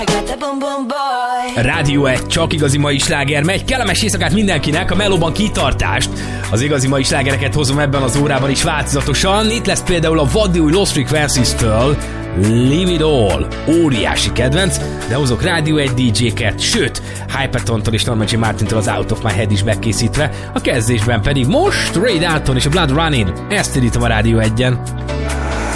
Rádió 1, csak igazi mai sláger megy. Kellemes éjszakát mindenkinek, a melóban kitartást. Az igazi mai slágereket hozom ebben az órában is változatosan. Itt lesz például a vaddi új Lost Frequencies-től Leave It All. Óriási kedvenc, de hozok Rádió 1 DJ-ket, sőt, Hypertontól és Norman J. Martintól az Out of My Head is bekészítve. A kezdésben pedig most Ray Dalton és a Blood Running. Ezt indítom a Rádió 1-en.